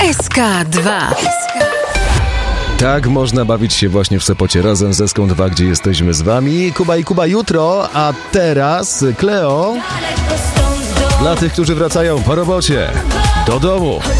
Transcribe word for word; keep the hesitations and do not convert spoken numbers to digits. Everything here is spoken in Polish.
S K dwa. Tak można bawić się właśnie w Sopocie razem z Eską dwa, gdzie jesteśmy z wami. Kuba i Kuba jutro, a teraz Kleo dla tych, którzy wracają po robocie do domu.